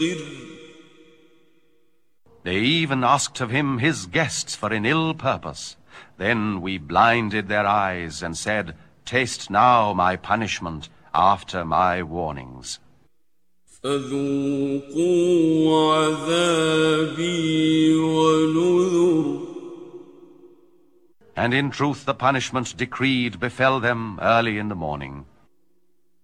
They even asked of him his guests for an ill purpose. Then we blinded their eyes and said, "Taste now my punishment after my warnings." فذوقوا عذابي ونذر. And in truth the punishment decreed befell them early in the morning.